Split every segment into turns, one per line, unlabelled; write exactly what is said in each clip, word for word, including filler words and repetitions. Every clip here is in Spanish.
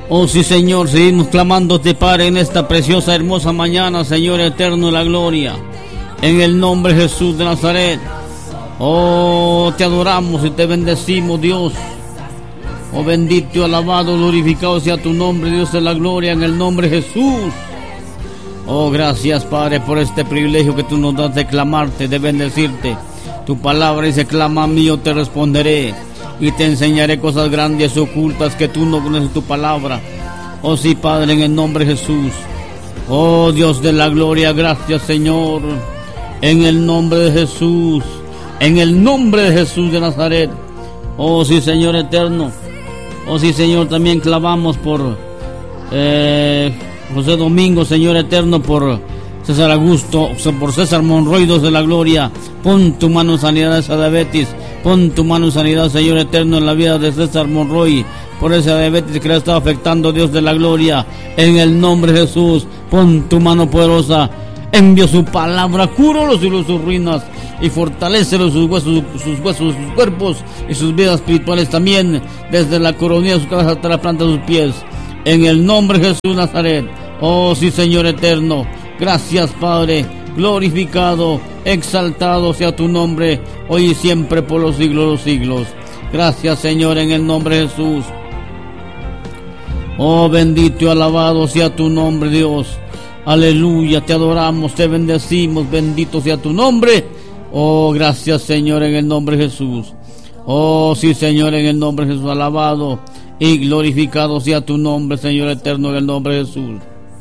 Oh sí, Señor, seguimos clamándote, Padre, en esta preciosa, hermosa mañana, Señor eterno de la gloria, en el nombre de Jesús de Nazaret. Oh, te adoramos y te bendecimos, Dios. Oh, bendito, alabado, glorificado sea tu nombre, Dios de la gloria, en el nombre de Jesús. Oh, gracias, Padre, por este privilegio que tú nos das de clamarte, de bendecirte. Tu palabra dice: clama a mí, yo te responderé y te enseñaré cosas grandes y ocultas que tú no conoces tu palabra. Oh sí, Padre, en el nombre de Jesús. Oh Dios de la gloria, gracias, Señor, en el nombre de Jesús, en el nombre de Jesús de Nazaret. Oh sí, Señor eterno. Oh sí, Señor, también clamamos por eh, José Domingo, Señor eterno, por César Augusto, por César Monroy, Dios de la gloria. Pon tu mano en sanidad de esa diabetes. Pon tu mano en sanidad, Señor eterno, en la vida de César Monroy, por esa diabetes que le ha estado afectando, Dios de la gloria. En el nombre de Jesús, pon tu mano poderosa. Envía su palabra, cúralos y los sus ruinas, y fortalécelos sus huesos, sus huesos, sus cuerpos y sus vidas espirituales también, desde la coronilla de su cabeza hasta la planta de sus pies. En el nombre de Jesús Nazaret. Oh sí, Señor eterno. Gracias, Padre. Glorificado, exaltado sea tu nombre, hoy y siempre por los siglos de los siglos. Gracias, Señor, en el nombre de Jesús. Oh, bendito y alabado sea tu nombre, Dios. Aleluya, te adoramos, te bendecimos, bendito sea tu nombre. Oh, gracias, Señor, en el nombre de Jesús. Oh, sí, Señor, en el nombre de Jesús, alabado y glorificado sea tu nombre, Señor eterno, en el nombre de Jesús.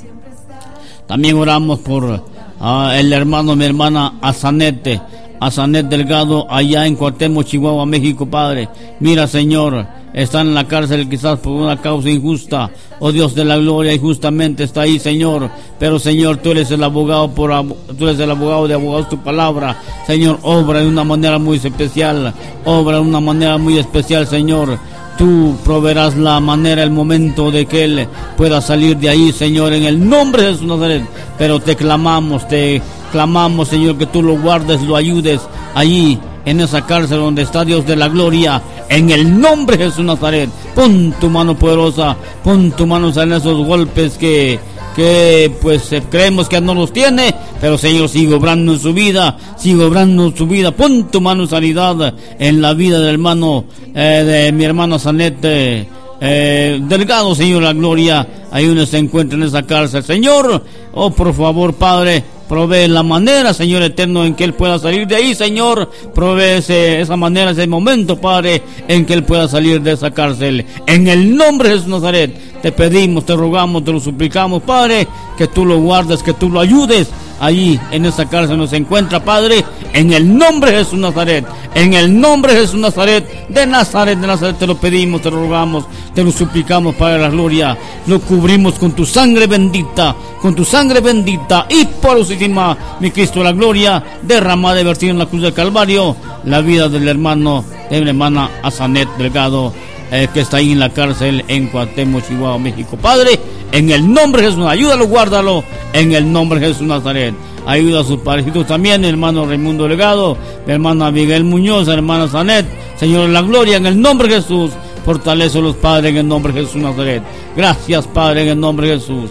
También oramos por uh, el hermano, mi hermana Azanete, Azanet Delgado, allá en Cuauhtémoc, Chihuahua, México, Padre. Mira, Señor, está en la cárcel quizás por una causa injusta. Oh Dios de la gloria, injustamente está ahí, Señor. Pero, Señor, tú eres el abogado, por tú eres el abogado de abogados, tu palabra. Señor, obra de una manera muy especial. Obra de una manera muy especial, Señor. Tú proveerás la manera, el momento de que él pueda salir de ahí, Señor, en el nombre de Jesús Nazaret. Pero te clamamos, te clamamos, Señor, que tú lo guardes, lo ayudes allí en esa cárcel donde está Dios de la gloria, en el nombre de Jesús Nazaret. Pon tu mano poderosa, pon tu mano en esos golpes que que pues eh, creemos que no los tiene, pero, Señor, sigue obrando en su vida, sigue obrando en su vida. Pon tu mano en sanidad en la vida del hermano, eh, de mi hermano Zanet eh, eh, Delgado, Señor, la gloria, ahí donde se encuentra en esa cárcel, Señor. Oh, por favor, Padre, provee la manera, Señor eterno, en que él pueda salir de ahí, Señor. Provee ese, esa manera, ese momento, Padre, en que él pueda salir de esa cárcel. En el nombre de Jesús Nazaret, te pedimos, te rogamos, te lo suplicamos, Padre, que tú lo guardes, que tú lo ayudes allí en esa cárcel donde se encuentra, Padre, en el nombre de Jesús Nazaret. En el nombre de Jesús Nazaret, de Nazaret, de Nazaret, te lo pedimos, te lo rogamos, te lo suplicamos, Padre de la gloria. Lo cubrimos con tu sangre bendita, con tu sangre bendita y porosísima, mi Cristo de la gloria, derramada y vertida en la cruz del Calvario, la vida del hermano, de la hermana Azanet Delgado, eh, que está ahí en la cárcel en Cuauhtémoc, Chihuahua, México. Padre, en el nombre de Jesús, ayúdalo, guárdalo, en el nombre de Jesús Nazaret. Ayuda a sus parejitos también, el hermano Raimundo Delgado, mi hermana Miguel Muñoz, la hermana Zanet, Señor de la gloria, en el nombre de Jesús. Fortalece los padres en el nombre de Jesús Nazaret. Gracias, Padre, en el nombre de Jesús.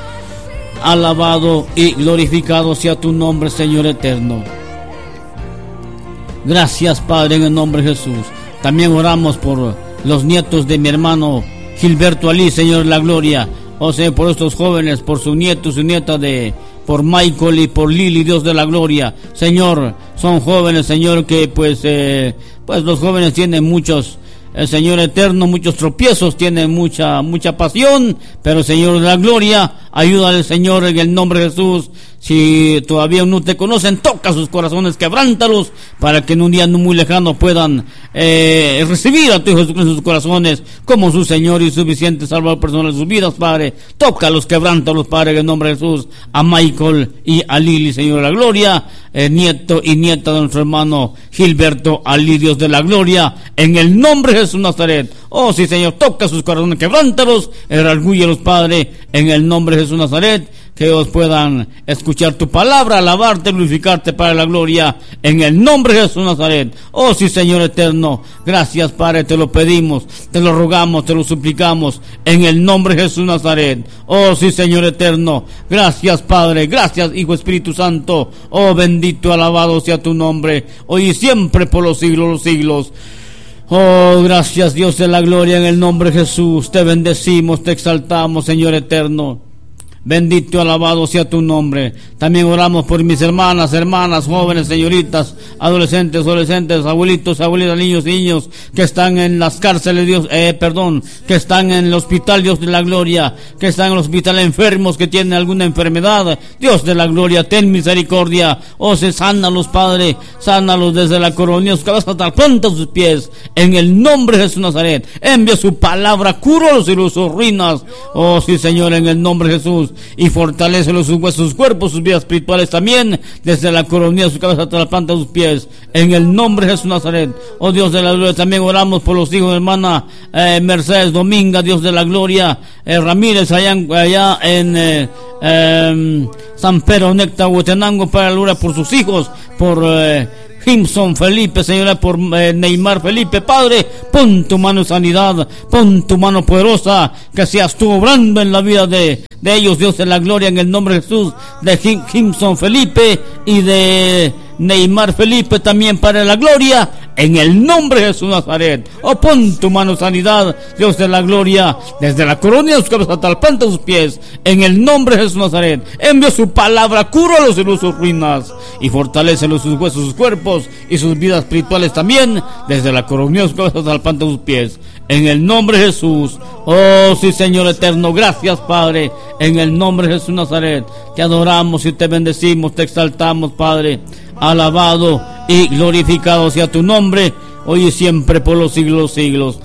Alabado y glorificado sea tu nombre, Señor eterno. Gracias, Padre, en el nombre de Jesús. También oramos por los nietos de mi hermano Gilberto Ali, Señor de la gloria. O sea, por estos jóvenes, por su nieto, su nieta de... por Michael y por Lily, Dios de la gloria. Señor, son jóvenes, Señor, que pues eh, pues los jóvenes tienen muchos, el Señor eterno, muchos tropiezos, tienen mucha mucha pasión, pero, Señor de la gloria, ayúdale, Señor, en el nombre de Jesús. Si todavía no te conocen, toca sus corazones, quebrántalos, para que en un día no muy lejano puedan eh, recibir a tu Hijo Jesucristo en sus corazones como su Señor y suficiente Salvador personal de sus vidas, Padre. Tócalos, quebrántalos, Padre, en el nombre de Jesús, a Michael y a Lili, Señor de la gloria, eh, nieto y nieta de nuestro hermano Gilberto Ali, Dios de la gloria, en el nombre de Jesús Nazaret. Oh sí, Señor, toca sus corazones, quebrántalos, redargúyelos, Padre, en el nombre de Jesús Nazaret. que ellos puedan escuchar tu palabra, alabarte, glorificarte para la gloria, en el nombre de Jesús Nazaret. Oh sí, Señor eterno, gracias Padre, te lo pedimos, te lo rogamos, te lo suplicamos, en el nombre de Jesús Nazaret. Oh sí, Señor eterno, gracias Padre, gracias Hijo Espíritu Santo. Oh bendito, alabado sea tu nombre, hoy y siempre por los siglos, los siglos. Oh, gracias Dios de la gloria, en el nombre de Jesús, te bendecimos, te exaltamos, Señor eterno. Bendito, alabado sea tu nombre. También oramos por mis hermanas, hermanas, jóvenes, señoritas, adolescentes, adolescentes, abuelitos, abuelitas, niños, niños que están en las cárceles, Dios, eh, perdón, que están en el hospital, Dios de la gloria, que están en el hospital, enfermos que tienen alguna enfermedad, Dios de la gloria, ten misericordia. Oh, se sánalos, Padre, sánalos desde la coronilla de sus cabezas hasta la planta de sus pies, en el nombre de Jesús Nazaret. Envía su palabra, cúralos y los ruinas. Oh, sí, Señor, en el nombre de Jesús. Y fortalécelos sus huesos, sus cuerpos, sus vidas espirituales también, desde la coronilla de su cabeza hasta la planta de sus pies, en el nombre de Jesús Nazaret. Oh Dios de la gloria, también oramos por los hijos de hermana eh, Mercedes Dominga, Dios de la gloria, eh, Ramírez, allá, allá en eh, eh, San Pedro Necta, Huetenango, para la gloria, por sus hijos, por eh, Jimson Felipe, Señora, por eh, Neymar Felipe. Padre, pon tu mano de sanidad, pon tu mano poderosa, que seas tú obrando en la vida de, de ellos, Dios de la gloria, en el nombre de Jesús, de Jim, Jimson Felipe y de Neymar Felipe también, para la gloria, en el nombre de Jesús Nazaret. Oh, pon tu mano de sanidad, Dios de la gloria, desde la coronilla de sus cabezas hasta la planta de sus pies, en el nombre de Jesús Nazaret. Envía su palabra, cúralos de sus ruinas y fortalécelos sus huesos, sus cuerpos y sus vidas espirituales también, desde la coronilla de sus cabezas hasta la planta de sus pies, en el nombre de Jesús. Oh sí, Señor eterno, gracias Padre, en el nombre de Jesús Nazaret. Te adoramos y te bendecimos, te exaltamos, Padre. Alabado y glorificado sea tu nombre, hoy y siempre por los siglos, los siglos.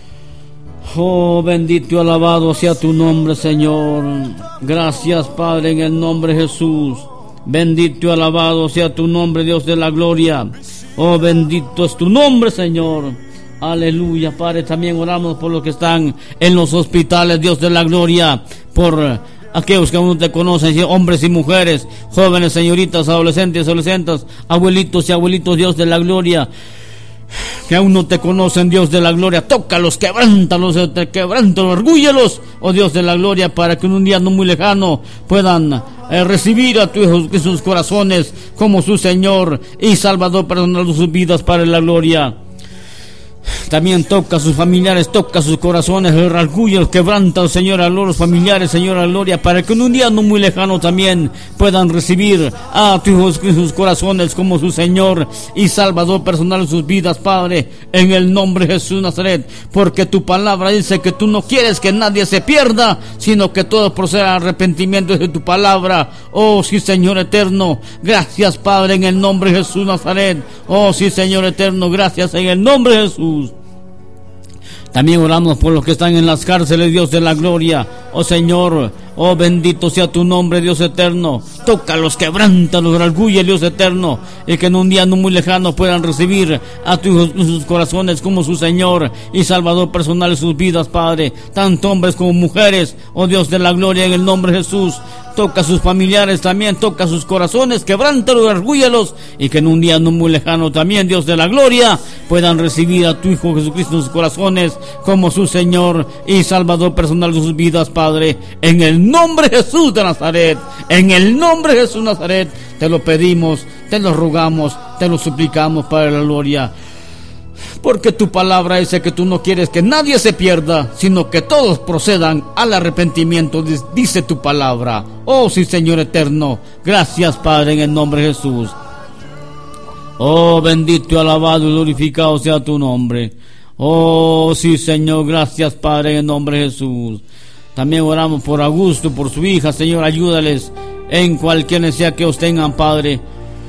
Oh, bendito y alabado sea tu nombre, Señor. Gracias, Padre, en el nombre de Jesús. Bendito y alabado sea tu nombre, Dios de la gloria. Oh, bendito es tu nombre, Señor. Aleluya, Padre. También oramos por los que están en los hospitales, Dios de la gloria, por aquellos que aún no te conocen, hombres y mujeres, jóvenes, señoritas, adolescentes, adolescentes, abuelitos y abuelitos, Dios de la gloria, que aún no te conocen, Dios de la gloria. Tócalos, quebrántalos, quebrántalos, orgúyelos, oh Dios de la gloria, para que en un día no muy lejano puedan eh, recibir a tu Hijo en sus corazones como su Señor y Salvador, perdonando sus vidas para la gloria. También toca a sus familiares, toca a sus corazones, el orgullo, el quebranta, Señor, a los familiares, Señor, a gloria, para que en un día no muy lejano también puedan recibir a tu Hijo en sus corazones como su Señor y Salvador personal en sus vidas, Padre, en el nombre de Jesús Nazaret, porque tu palabra dice que tú no quieres que nadie se pierda, sino que todos procedan al arrepentimiento de tu palabra. Oh sí, Señor eterno, gracias, Padre, en el nombre de Jesús Nazaret. Oh sí, Señor eterno, gracias en el nombre de Jesús. También oramos por los que están en las cárceles, Dios de la gloria. Oh Señor, oh bendito sea tu nombre, Dios eterno. Tócalos, quebrántalos, orgullo, Dios eterno, y que en un día no muy lejano puedan recibir a tu Hijo en sus corazones como su Señor y Salvador personal en sus vidas, Padre, tanto hombres como mujeres. Oh Dios de la gloria, en el nombre de Jesús, toca a sus familiares también, toca a sus corazones, quebrántalos, orgúyalos, y que en un día no muy lejano también, Dios de la gloria, puedan recibir a tu Hijo Jesucristo en sus corazones como su Señor y Salvador personal de sus vidas, Padre, en el nombre de Jesús de Nazaret, en el nombre de Jesús Nazaret, te lo pedimos, te lo rogamos, te lo suplicamos, para la gloria. Porque tu palabra dice que tú no quieres que nadie se pierda, sino que todos procedan al arrepentimiento, dice tu palabra. Oh sí, Señor eterno, gracias, Padre, en el nombre de Jesús. Oh bendito y alabado y glorificado sea tu nombre. Oh sí, Señor, gracias, Padre, en el nombre de Jesús. También oramos por Augusto, por su hija, Señor, ayúdales en cualquier necesidad que os tengan, Padre,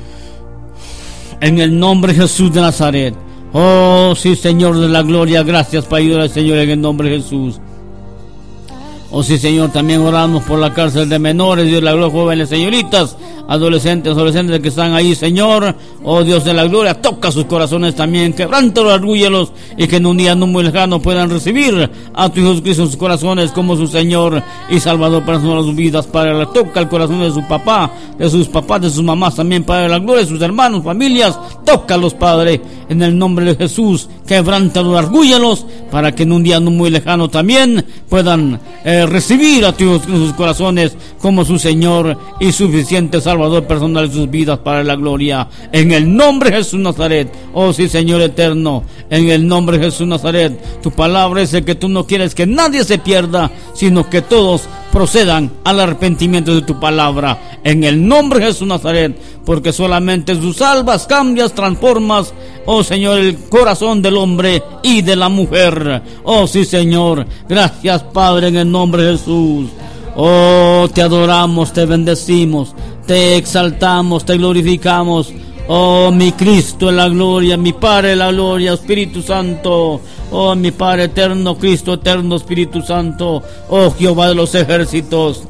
en el nombre de Jesús de Nazaret. Oh sí, Señor de la gloria, gracias para ayudar al Señor, en el nombre de Jesús. Oh sí, Señor, también oramos por la cárcel de menores, Dios de la gloria, jóvenes, señoritas, adolescentes, adolescentes que están ahí, Señor. Oh Dios de la gloria, toca sus corazones también, quebrántalo, argúyelos, y que en un día no muy lejano puedan recibir a tu Hijo Jesucristo en sus corazones como su Señor y Salvador para sus vidas, Padre. Toca el corazón de su papá, de sus papás, de sus mamás también, Padre de la gloria, de sus hermanos, familias, tócalos, Padre, en el nombre de Jesús, quebrántalo, argúyelos, para que en un día no muy lejano también puedan eh, recibir a tu Hijo en sus corazones como su Señor y suficiente Salvador personal de sus vidas, para la gloria, en el nombre de Jesús Nazaret. Oh sí, Señor eterno, en el nombre de Jesús Nazaret. Tu palabra es que tú no quieres que nadie se pierda, sino que todos procedan al arrepentimiento de tu palabra, en el nombre de Jesús Nazaret, porque solamente tú salvas, cambias, transformas, oh Señor, el corazón del hombre y de la mujer. Oh sí, Señor, gracias, Padre, en el nombre de Jesús. Oh, te adoramos, te bendecimos, te exaltamos, te glorificamos. Oh, mi Cristo en la gloria, mi Padre en la gloria, Espíritu Santo. Oh, mi Padre eterno, Cristo eterno, Espíritu Santo. Oh, Jehová de los ejércitos.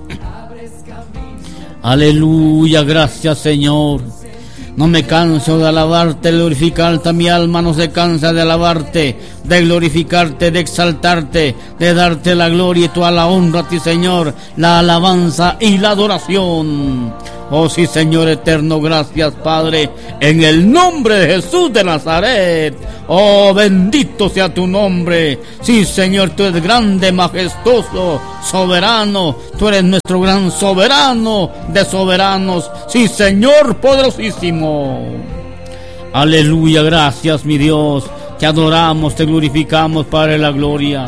Aleluya, gracias, Señor. No me canso de alabarte, de glorificarte, mi alma no se cansa de alabarte, de glorificarte, de exaltarte, de darte la gloria y toda la honra a ti, Señor, la alabanza y la adoración. Oh sí, Señor eterno, gracias, Padre, en el nombre de Jesús de Nazaret. Oh, bendito sea tu nombre. Sí, Señor, tú eres grande, majestuoso, soberano. Tú eres nuestro gran soberano de soberanos. Sí, Señor, poderosísimo. Aleluya, gracias, mi Dios. Te adoramos, te glorificamos, Padre de la gloria.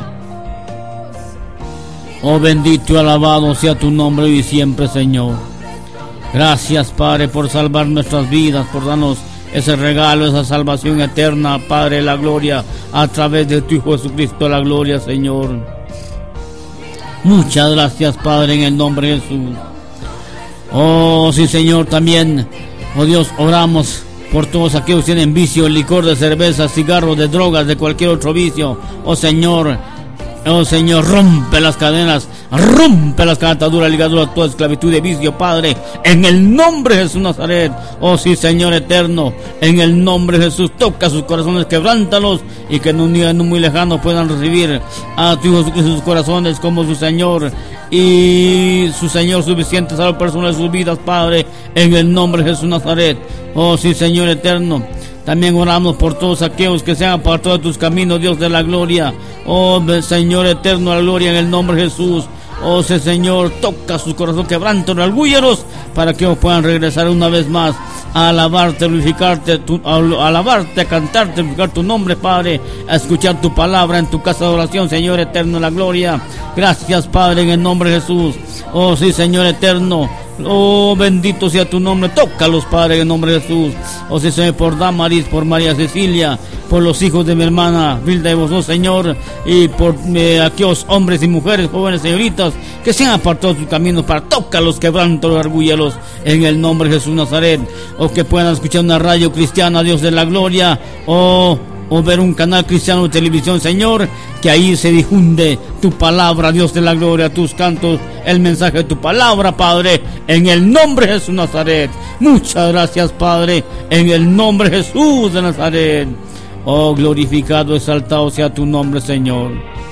Oh, bendito y alabado sea tu nombre hoy y siempre, Señor. Gracias, Padre, por salvar nuestras vidas, por darnos ese regalo, esa salvación eterna, Padre de la gloria, a través de tu Hijo Jesucristo, la gloria, Señor. Muchas gracias, Padre, en el nombre de Jesús. Oh, sí, Señor, también, oh Dios, oramos por todos aquellos que tienen vicio, licor, de cerveza, cigarros, de drogas, de cualquier otro vicio. Oh, Señor, oh, Señor, rompe las cadenas, rompe las ataduras, ligaduras, toda esclavitud de vicio, Padre, en el nombre de Jesús Nazaret. Oh sí, Señor eterno, en el nombre de Jesús, toca sus corazones, quebrántalos, y que en un día no muy lejano puedan recibir a tu Hijo en sus corazones como su Señor y su Señor suficiente salvo personal de sus vidas, Padre, en el nombre de Jesús Nazaret. Oh sí, Señor eterno. También oramos por todos aquellos que se han apartado de tus caminos, Dios de la gloria. Oh, Señor eterno, la gloria en el nombre de Jesús. Oh, sí, Señor, toca sus corazones, quebrantos, orgulleros, para que ellos puedan regresar una vez más a alabarte, glorificarte, tu, a alabarte, a cantarte, a glorificar tu nombre, Padre, a escuchar tu palabra en tu casa de oración, Señor eterno, la gloria. Gracias, Padre, en el nombre de Jesús. Oh, sí, Señor eterno. Oh, bendito sea tu nombre. Tócalos, Padre, en el nombre de Jesús. Oh, sí, Señor, por Damaris, por María Cecilia, por los hijos de mi hermana Vilda y vosotros, Señor, y por eh, aquellos hombres y mujeres, jóvenes, señoritas, que se han apartado de sus caminos, para tócalos, quebrantos, argúyelos, en el nombre de Jesús Nazaret. O que puedan escuchar una radio cristiana, Dios de la gloria, o o ver un canal cristiano de televisión, Señor, que ahí se difunde tu palabra, Dios de la gloria, tus cantos, el mensaje de tu palabra, Padre, en el nombre de Jesús Nazaret. Muchas gracias, Padre, en el nombre de Jesús de Nazaret. Oh, glorificado, exaltado sea tu nombre, Señor.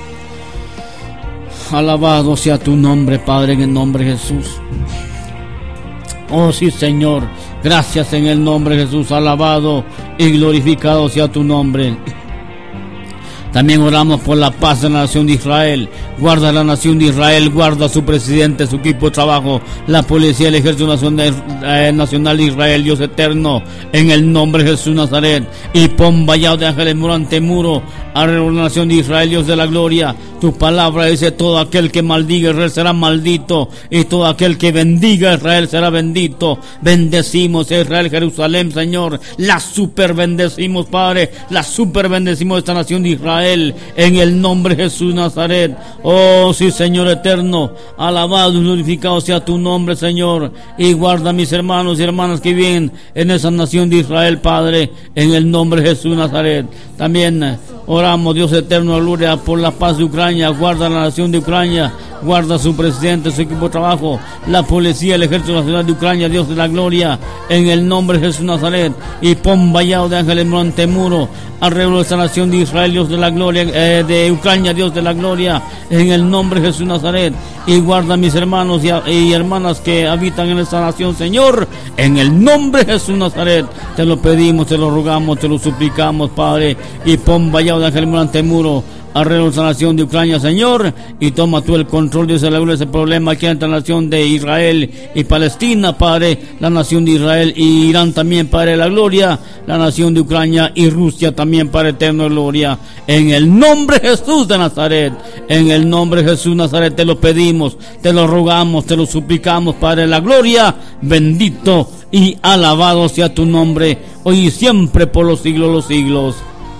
Alabado sea tu nombre, Padre, en el nombre de Jesús. Oh sí, Señor, gracias en el nombre de Jesús, alabado y glorificado sea tu nombre. También oramos por la paz de la nación de Israel. Guarda la nación de Israel, guarda a su presidente, su equipo de trabajo, la policía, el ejército nacional de Israel, Dios eterno, en el nombre de Jesús Nazaret. Y pon vallado de ángeles muro ante muro a la nación de Israel, Dios de la gloria. Tu palabra dice: todo aquel que maldiga a Israel será maldito, y todo aquel que bendiga a Israel será bendito. Bendecimos a Israel, Jerusalén, Señor. La super bendecimos, Padre. La super bendecimos esta nación de Israel, en el nombre de Jesús Nazaret. Oh sí, Señor eterno, alabado y glorificado sea tu nombre, Señor. Y guarda a mis hermanos y hermanas que viven en esa nación de Israel, Padre, en el nombre de Jesús Nazaret. También oramos, Dios eterno, gloria, por la paz de Ucrania. Guarda la nación de Ucrania, guarda a su presidente, su equipo de trabajo, la policía, el ejército nacional de Ucrania, Dios de la gloria, en el nombre de Jesús Nazaret, y pon vallado de ángeles monte muro alrededor de esta nación de Israel, Dios de la gloria, eh, de Ucrania, Dios de la gloria, en el nombre de Jesús Nazaret, y guarda a mis hermanos y, y hermanas que habitan en esta nación, Señor, en el nombre de Jesús Nazaret, te lo pedimos, te lo rogamos, te lo suplicamos, Padre, y pon vallado de ángeles monte muro alrededor de esta nación de Ucrania, Señor, y toma tú el control de ese problema que hay entre la nación de Israel y Palestina, Padre, la nación de Israel y Irán también, Padre, la gloria, la nación de Ucrania y Rusia también, Padre eterno, gloria, en el nombre de Jesús de Nazaret, en el nombre de Jesús Nazaret, te lo pedimos, te lo rogamos, te lo suplicamos, Padre, la gloria, bendito y alabado sea tu nombre, hoy y siempre por los siglos de los siglos.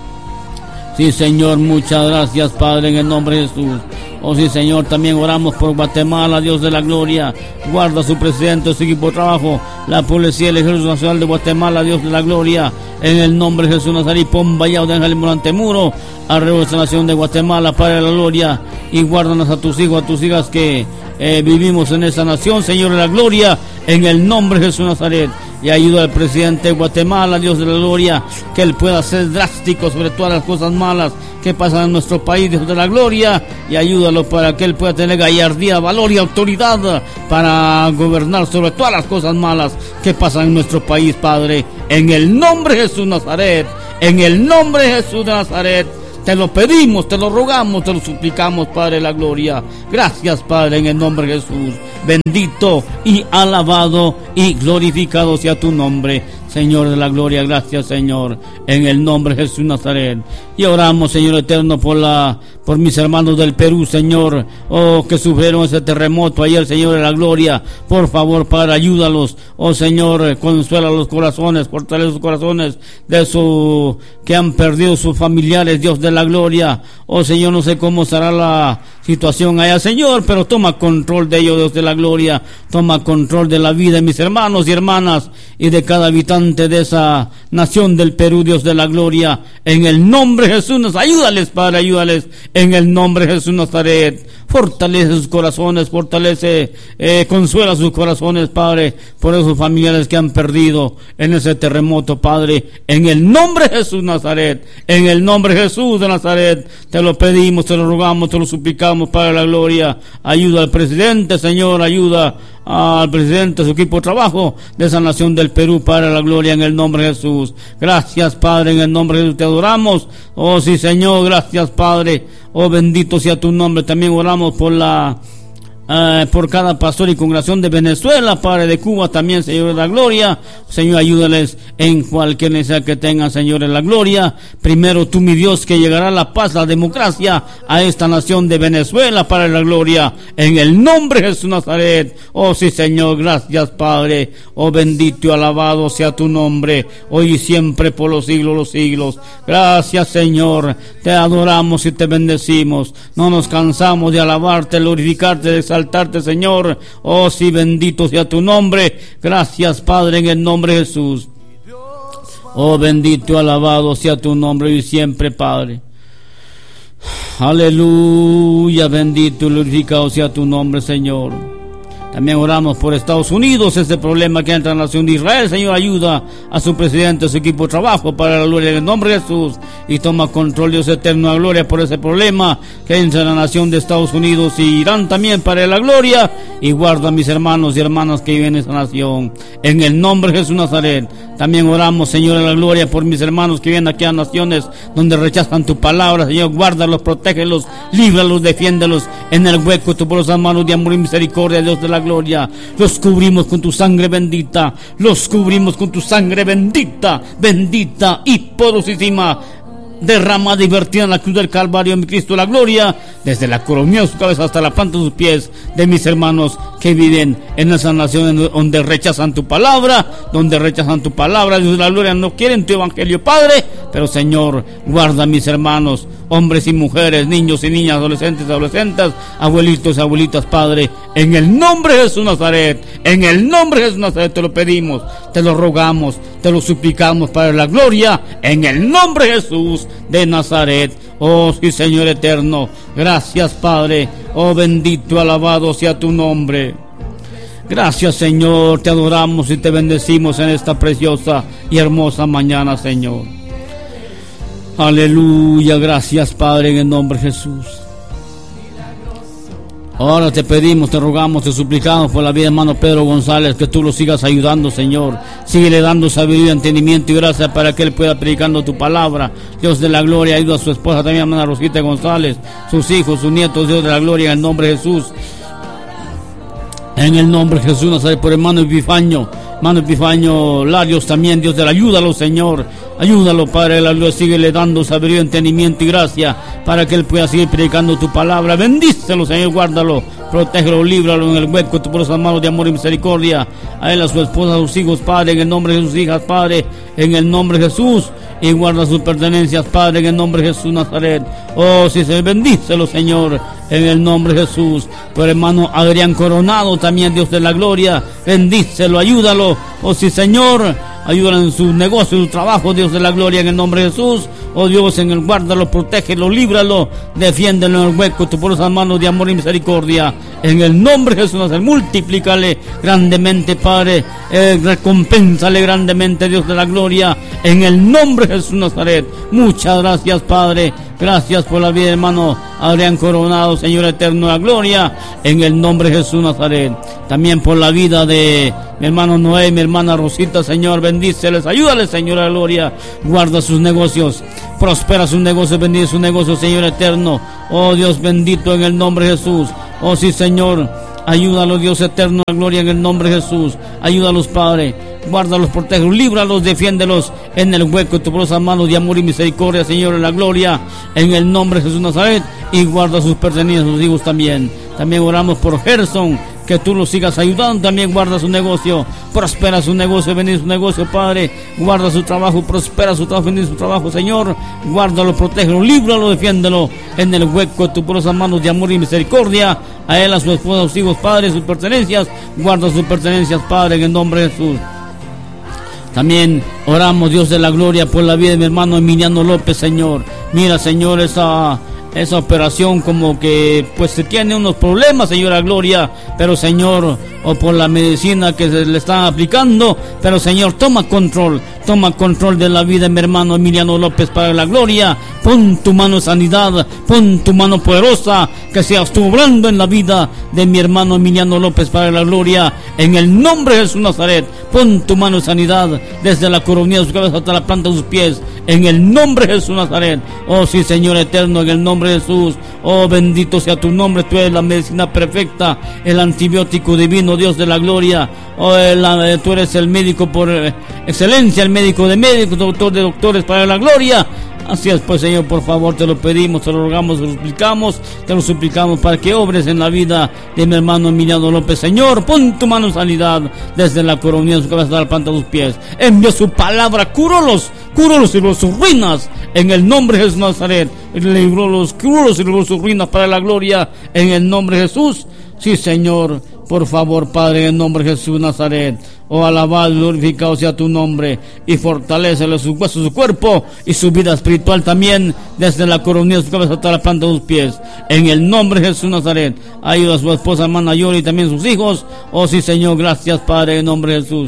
Sí, Señor, muchas gracias, Padre, en el nombre de Jesús. Oh, sí, Señor, también oramos por Guatemala, Dios de la gloria. Guarda a su presidente, su equipo de trabajo, la policía, el ejército nacional de Guatemala, Dios de la gloria. En el nombre de Jesús Nazaret, pon vallado de ángeles monte muro alrededor de esta nación de Guatemala, Padre de la gloria. Y guárdanos a tus hijos, a tus hijas que eh, vivimos en esa nación, Señor de la gloria. En el nombre de Jesús Nazaret. Y ayuda al presidente de Guatemala, Dios de la gloria, que él pueda ser drástico sobre todas las cosas malas que pasan en nuestro país, Dios de la gloria, y ayúdalo para que él pueda tener gallardía, valor y autoridad para gobernar sobre todas las cosas malas que pasan en nuestro país, Padre, en el nombre de Jesús Nazaret, en el nombre de Jesús de Nazaret. Te lo pedimos, te lo rogamos, te lo suplicamos, Padre de la gloria. Gracias, Padre, en el nombre de Jesús. Bendito y alabado y glorificado sea tu nombre, Señor de la gloria. Gracias, Señor, en el nombre de Jesús Nazaret. Y oramos, Señor eterno, por la por mis hermanos del Perú, Señor, oh, que sufrieron ese terremoto ayer, Señor de la gloria. Por favor, Padre, ayúdalos, oh Señor, consuela los corazones, fortalece los corazones de su que han perdido sus familiares, Dios de la gloria. Oh Señor, no sé cómo será la situación allá, Señor, pero toma control de ellos, Dios de la gloria. Toma control de la vida de mis hermanos y hermanas y de cada habitante de esa nación del Perú, Dios de la gloria. En el nombre de Jesús, ayúdales, Padre, ayúdales. En el nombre de Jesús Nazaret, fortalece sus corazones, fortalece, eh, consuela sus corazones, Padre, por esos familiares que han perdido en ese terremoto, Padre. En el nombre de Jesús Nazaret, en el nombre de Jesús de Nazaret, te lo pedimos, te lo rogamos, te lo suplicamos, Padre de la gloria. Ayuda al presidente, Señor, ayuda al presidente, su equipo de trabajo de esa nación del Perú, Padre de la gloria, en el nombre de Jesús. Gracias, Padre, en el nombre de Jesús te adoramos. Oh sí, Señor, gracias, Padre. Oh, bendito sea tu nombre. También oramos por la Uh, por cada pastor y congregación de Venezuela, Padre, de Cuba también, Señor de la gloria. Señor, ayúdales en cualquier necesidad que tengan, Señor de la gloria. Primero tú, mi Dios, que llegará la paz, la democracia a esta nación de Venezuela, Padre de la gloria, en el nombre de Jesús Nazaret. Oh sí, Señor, gracias, Padre. Oh, bendito y alabado sea tu nombre, hoy y siempre por los siglos de los siglos. Gracias, Señor, te adoramos y te bendecimos. No nos cansamos de alabarte, glorificarte, de exaltarte, Señor. Oh sí, bendito sea tu nombre. Gracias, Padre, en el nombre de Jesús. Oh, bendito y alabado sea tu nombre y siempre, Padre. Aleluya, bendito y glorificado sea tu nombre, Señor. También oramos por Estados Unidos, ese problema que entra en la nación de Israel. Señor, ayuda a su presidente, a su equipo de trabajo, para la gloria en el nombre de Jesús. Y toma control, Dios eterno, a gloria por ese problema que entra en la nación de Estados Unidos y Irán también, para la gloria. Y guarda a mis hermanos y hermanas que viven en esa nación. En el nombre de Jesús Nazaret. También oramos, Señor, en la gloria por mis hermanos que viven aquí a naciones donde rechazan tu palabra. Señor, guárdalos, protégelos, líbralos, defiéndelos en el hueco de tu poderosas manos de amor y misericordia, Dios de la gloria. Los cubrimos con tu sangre bendita, los cubrimos con tu sangre bendita, bendita y poderosísima, derramada y vertida en la cruz del Calvario, mi Cristo, la gloria, desde la coronilla de su cabeza hasta la planta de sus pies, de mis hermanos que viven en esa nación donde rechazan tu palabra, donde rechazan tu palabra, Dios de la gloria, no quieren tu evangelio, Padre. Pero, Señor, guarda a mis hermanos, hombres y mujeres, niños y niñas, adolescentes y adolescentes, abuelitos y abuelitas, Padre, en el nombre de Jesús Nazaret, en el nombre de Jesús Nazaret te lo pedimos, te lo rogamos, te lo suplicamos, Padre de la gloria, en el nombre de Jesús de Nazaret. Oh sí, Señor eterno, gracias, Padre. Oh bendito, alabado sea tu nombre. Gracias, Señor, te adoramos y te bendecimos en esta preciosa y hermosa mañana, Señor. Aleluya, gracias, Padre, en el nombre de Jesús. Ahora te pedimos, te rogamos, te suplicamos por la vida de hermano Pedro González, que tú lo sigas ayudando, Señor. Síguele dando sabiduría, entendimiento y gracia para que él pueda predicando tu palabra. Dios de la gloria, ayuda a su esposa también, hermana Rosita González, sus hijos, sus nietos, Dios de la gloria, en el nombre de Jesús. En el nombre de Jesús, Nazaret, por hermano Epifanio, hermano Epifanio Larios también, Dios de la ayúdalo, Señor. Ayúdalo, Padre de la gloria, síguele dando sabiduría, entendimiento y gracia para que él pueda seguir predicando tu palabra. Bendícelo, Señor, guárdalo, protégelo, líbralo en el hueco de tus poderosas manos de amor y misericordia. A él, a su esposa, a sus hijos, Padre, en el nombre de sus hijas, Padre, en el nombre de Jesús. Y guarda sus pertenencias, Padre, en el nombre de Jesús, Nazaret. Oh, sí, se bendícelo, Señor, en el nombre de Jesús. Por hermano Adrián Coronado, también, Dios de la gloria, bendícelo, ayúdalo. Oh, sí, Señor, ayúdalo en su negocio, en su trabajo, Dios de la gloria, en el nombre de Jesús. Oh Dios, en el guárdalo, protégelo, líbralo, defiéndelo en el hueco, tu poderosas manos de amor y misericordia. En el nombre de Jesús, Nazaret, multiplícale grandemente, Padre, eh, recompénsale grandemente, Dios de la gloria, en el nombre de Jesús, Nazaret. Muchas gracias, Padre. Gracias por la vida, hermano Adrián Coronado, Señor eterno de la gloria, en el nombre de Jesús, Nazaret. También por la vida de mi hermano Noé, mi hermana Rosita, Señor, bendíceles, ayúdales, Señor de la gloria, guarda sus negocios, prospera sus negocios, bendice sus negocios, Señor eterno. Oh Dios bendito, en el nombre de Jesús. Oh sí, Señor, ayúdalos, Dios eterno de la gloria, en el nombre de Jesús. Ayúdalos, Padre, guárdalos, protégelos, líbralos, defiéndelos en el hueco de tu poderosa mano de amor y misericordia, Señor, en la gloria, en el nombre de Jesús, Nazaret. Y guarda sus pertenencias, sus hijos también. También oramos por Gerson, que tú lo sigas ayudando, también guarda su negocio, prospera su negocio, bendice su negocio, Padre, guarda su trabajo, prospera su trabajo, bendice su trabajo, Señor, guárdalo, protégelo, líbralo, defiéndelo en el hueco de tus poderosas manos de amor y misericordia. A él, a su esposa, a sus hijos, Padre, sus pertenencias, guarda sus pertenencias, Padre, en el nombre de Jesús. También oramos, Dios de la gloria, por la vida de mi hermano Emiliano López, Señor. Mira, Señor, esa esa operación como que pues se tiene unos problemas, Señor, la gloria, pero Señor, o por la medicina que se le están aplicando, pero Señor, toma control, toma control de la vida de mi hermano Emiliano López, para la gloria. Pon tu mano de sanidad, pon tu mano poderosa, que seas tú obrando en la vida de mi hermano Emiliano López, para la gloria, en el nombre de Jesús, Nazaret. Pon tu mano de sanidad desde la coronilla de su cabeza hasta la planta de sus pies, en el nombre de Jesús, Nazaret. Oh sí, Señor eterno, en el nombre de Jesús. Oh bendito sea tu nombre, tú eres la medicina perfecta, el antibiótico divino, Dios de la gloria. Oh, el, tú eres el médico por excelencia, el médico de médicos, doctor de doctores, para la gloria. Así es, pues, Señor, por favor, te lo pedimos, te lo rogamos, te lo suplicamos, te lo suplicamos para que obres en la vida de mi hermano Emiliano López. Señor, pon tu mano en sanidad desde la coronilla de su cabeza hasta la planta de sus pies. Envía su palabra, cúralos, cúralos y los sus ruinas, en el nombre de Jesús, Nazaret. Librólos, cúralos y los sus ruinas, para la gloria, en el nombre de Jesús. Sí, Señor, por favor, Padre, en el nombre de Jesús, Nazaret. Oh, alabado y glorificado sea tu nombre, y fortalécele sus huesos, su cuerpo y su vida espiritual también, desde la coronilla de su cabeza hasta la planta de sus pies, en el nombre de Jesús, Nazaret. Ayuda a su esposa, hermana Yori, y también sus hijos. Oh sí, Señor, gracias, Padre, en el nombre de Jesús.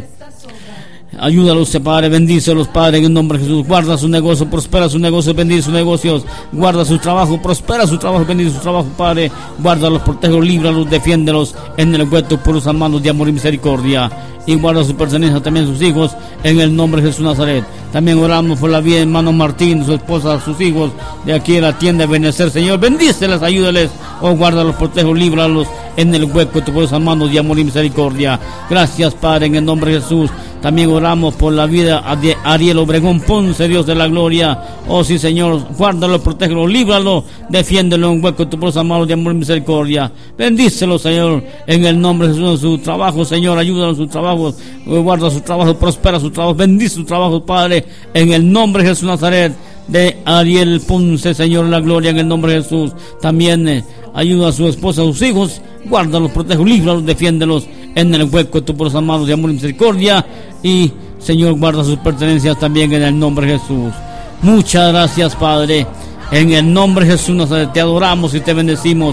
Ayúdalos, Padre, bendícelos, Padre, en el nombre de Jesús. Guarda su negocio, prospera su negocio, bendice sus negocios. Guarda su trabajo, prospera su trabajo, bendice su trabajo, Padre. Guárdalos, protégelos, líbralos, defiéndelos en el hueco por los manos de amor y misericordia. Y guarda su pertenencia también sus hijos, en el nombre de Jesús, Nazaret. También oramos por la vida de hermano Martín, su esposa, sus hijos, de aquí en la tienda de Benecer, Señor. Bendíceles, ayúdales, oh, guárdalos, protégelos, líbralos en el hueco de tus manos de amor y misericordia. Gracias, Padre, en el nombre de Jesús. También oramos por la vida de Ariel Obregón Ponce, Dios de la gloria. Oh sí, Señor, guárdalo, protégelo, líbralo, defiéndelo en un hueco de tu poderosa mano de amor y misericordia. Bendícelo, Señor, en el nombre de Jesús, en su trabajo, Señor, ayúdalo en su trabajo, guarda su trabajo, prospera su trabajo, bendice su trabajo, Padre, en el nombre de Jesús, Nazaret. De Ariel Ponce, Señor, la gloria, en el nombre de Jesús. También eh, ayuda a su esposa, a sus hijos, guárdalos, protégelos, líbralos, defiéndelos en el hueco de tu poderosa mano de amor y misericordia. Y, Señor, guarda sus pertenencias también en el nombre de Jesús. Muchas gracias, Padre. En el nombre de Jesús Nazaret, te adoramos y te bendecimos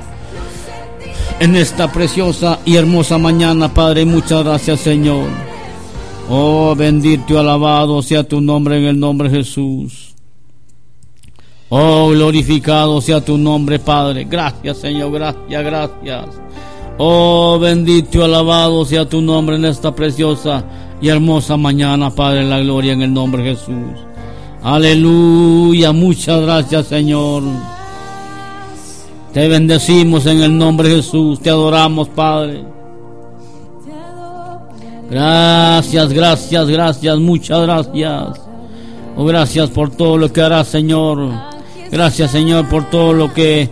en esta preciosa y hermosa mañana, Padre. Muchas gracias, Señor. Oh, bendito y alabado sea tu nombre en el nombre de Jesús. Oh, glorificado sea tu nombre, Padre. Gracias, Señor, gracias, gracias. Oh, bendito y alabado sea tu nombre en esta preciosa y hermosa mañana, Padre, la gloria en el nombre de Jesús. Aleluya, muchas gracias, Señor. Te bendecimos en el nombre de Jesús, te adoramos, Padre. Gracias, gracias, gracias, muchas gracias. Oh, gracias por todo lo que harás, Señor. Gracias, Señor, por todo lo que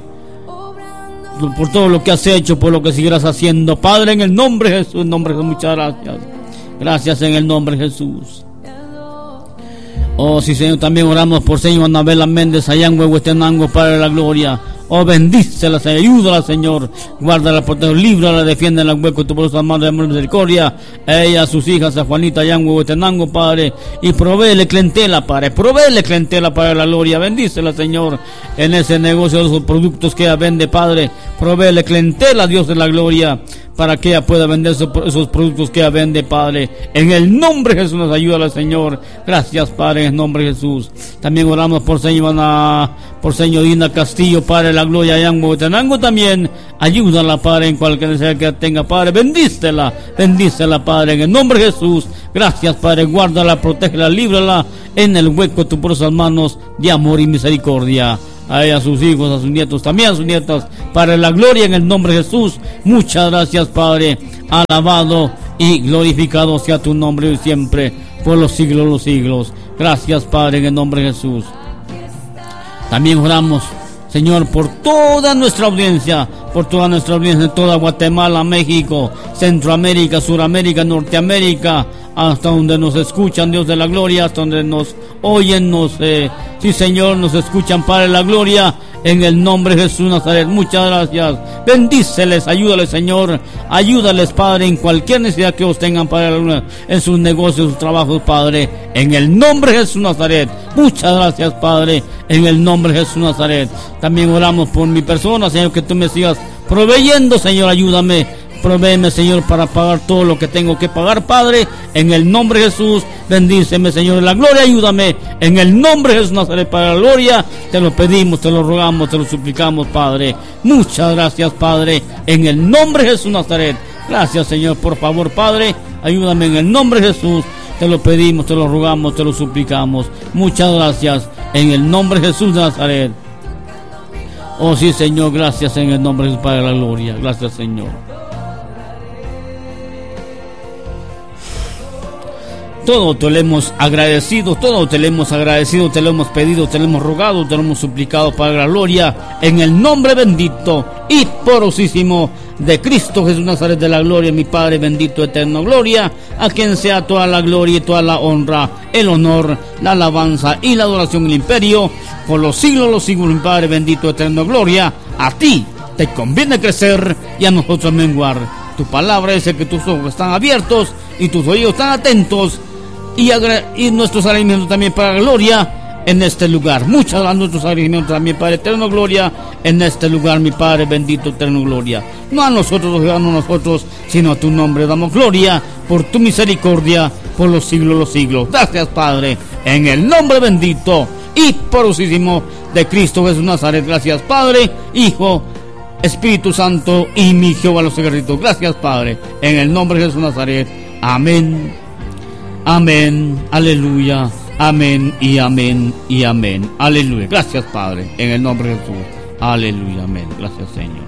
por todo lo que has hecho, por lo que seguirás haciendo, Padre, en el nombre de Jesús, en nombre de Jesús, muchas gracias. Gracias en el nombre de Jesús. Oh, sí, Señor, también oramos por Señor Anabela Méndez, allá en Huehuetenango, Padre de la gloria. Oh, bendícela, Señor, ayúdala, Señor, guárdala, protege, líbrala, defiende en el hueco tu poderosa mano de amor y misericordia. A ella, a sus hijas, a Juanita, allá en Huehuetenango, Padre, y provéele clientela, Padre, provéele clientela, Padre de la gloria. Bendícela, Señor, en ese negocio de esos productos que ella vende, Padre, provéele clientela, Dios de la gloria, para que ella pueda vender esos productos que ella vende, Padre. En el nombre de Jesús nos ayuda, Señor. Gracias, Padre, en el nombre de Jesús. También oramos por señora, por señorina Castillo, Padre, la gloria allá en Huehuetenango también. Ayúdala, Padre, en cualquier necesidad que tenga, Padre. Bendícela, bendícela, Padre, en el nombre de Jesús. Gracias, Padre. Guárdala, protégela, líbrala en el hueco de tus poderosas manos de amor y misericordia. A ella, a sus hijos, a sus nietos, también a sus nietas, para la gloria en el nombre de Jesús. Muchas gracias, Padre. Alabado y glorificado sea tu nombre hoy siempre, por los siglos de los siglos. Gracias, Padre, en el nombre de Jesús. También oramos, Señor, por toda nuestra audiencia, por toda nuestra audiencia, en toda Guatemala, México, Centroamérica, Suramérica, Norteamérica, hasta donde nos escuchan, Dios de la gloria, hasta donde nos oyen, nos, eh, sí, Señor, nos escuchan, Padre de la gloria, en el nombre de Jesús Nazaret. Muchas gracias. Bendíceles, ayúdales, Señor, ayúdales, Padre, en cualquier necesidad que ellos tengan, Padre, en sus negocios, en sus trabajos, Padre, en el nombre de Jesús Nazaret. Muchas gracias, Padre, en el nombre de Jesús Nazaret. También oramos por mi persona, Señor, que tú me sigas proveyendo, Señor, ayúdame. Provéeme, Señor, para pagar todo lo que tengo que pagar, Padre, en el nombre de Jesús. Bendíceme, Señor, de la gloria, ayúdame, en el nombre de Jesús Nazaret, para la gloria. Te lo pedimos, te lo rogamos, te lo suplicamos, Padre. Muchas gracias, Padre, en el nombre de Jesús Nazaret. Gracias, Señor, por favor, Padre, ayúdame en el nombre de Jesús. Te lo pedimos, te lo rogamos, te lo suplicamos. Muchas gracias, en el nombre de Jesús de Nazaret. Oh, sí, Señor, gracias en el nombre de Jesús, para la gloria. Gracias, Señor. Todo te lo hemos agradecido, todo te lo hemos agradecido, te lo hemos pedido, te lo hemos rogado, te lo hemos suplicado, para la gloria, en el nombre bendito y porosísimo de Cristo Jesús Nazaret de la gloria, mi Padre bendito, eterno, gloria, a quien sea toda la gloria y toda la honra, el honor, la alabanza y la adoración, el imperio, por los siglos, los siglos, mi Padre bendito, eterno, gloria. A ti te conviene crecer y a nosotros menguar. Tu palabra dice que tus ojos están abiertos y tus oídos están atentos, y, y nuestros agradecimientos también para la gloria en este lugar. Muchas gracias, nuestros agradecimientos también, Padre eterno, gloria, en este lugar, mi Padre bendito, eterno, gloria. No a nosotros, no a nosotros, sino a tu nombre damos gloria, por tu misericordia, por los siglos de los siglos. Gracias, Padre, en el nombre bendito y porosísimo de Cristo Jesús Nazaret. Gracias, Padre, Hijo, Espíritu Santo y mi Jehová los ejércitos. Gracias, Padre, en el nombre de Jesús Nazaret. Amén. Amén, aleluya, amén y amén y amén, aleluya. Gracias, Padre, en el nombre de Jesús, aleluya, amén. Gracias, Señor.